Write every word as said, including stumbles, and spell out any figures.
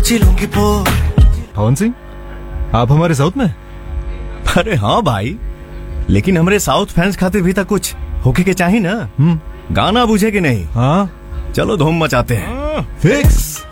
चिलूंगी पोर। पवन सिंह, आप हमारे साउथ में? अरे हाँ भाई, लेकिन हमारे साउथ फैंस खाते भी था कुछ होके के चाहिए ना। हम्म, गाना बुझे कि नहीं? हाँ, चलो धूम मचाते हैं। फिक्स।